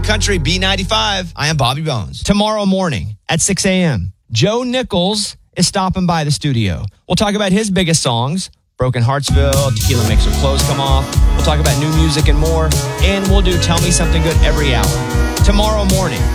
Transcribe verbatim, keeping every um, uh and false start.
Rock Country, B ninety-five. I am Bobby Bones. Tomorrow morning at six a.m., Joe Nichols is stopping by the studio. We'll talk about his biggest songs, Broken Heartsville, Tequila Makes Her Clothes Come Off. We'll talk about new music and more. And we'll do Tell Me Something Good every hour. Tomorrow morning